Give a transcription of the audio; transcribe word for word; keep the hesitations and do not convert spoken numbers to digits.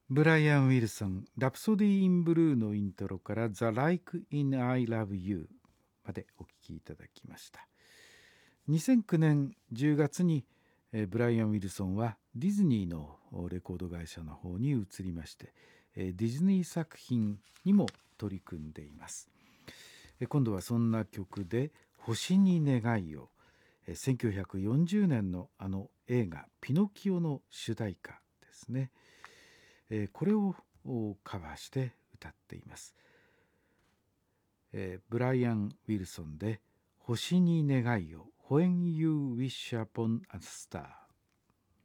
ブライアン・ウィルソン、ラプソディ・イン・ブルーのイントロからThe Like in I Love You までお聴きいただきました。にせんきゅうねんじゅうがつにブライアン・ウィルソンはディズニーのレコード会社の方に移りまして、ディズニー作品にも取り組んでいます。今度はそんな曲で星に願いを、せんきゅうひゃくよんじゅうねんのあの映画ピノキオの主題歌ですね。これをカバーして歌っています。ブライアン・ウィルソンで星に願いを When You Wish Upon a Star。